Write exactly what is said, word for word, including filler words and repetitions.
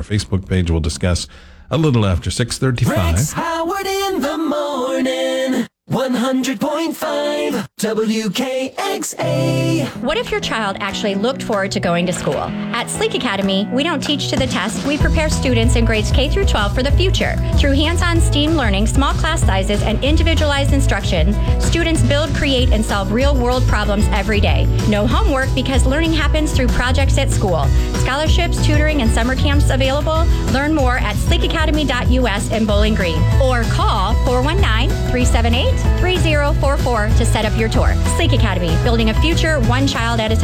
Facebook page. We'll discuss a little after six thirty-five. Rex Howard in the morning. one hundred point five W K X A. What if your child actually looked forward to going to school? At Sleek Academy, we don't teach to the test. We prepare students in grades K through twelve for the future. Through hands-on STEAM learning, small class sizes, and individualized instruction, students build, create, and solve real-world problems every day. No homework because learning happens through projects at school. Scholarships, tutoring, and summer camps available. Learn more at sleek academy dot U S in Bowling Green. Or call four one nine, three seven eight, three zero four four to set up your tour. Sleek Academy, building a future one child at a time.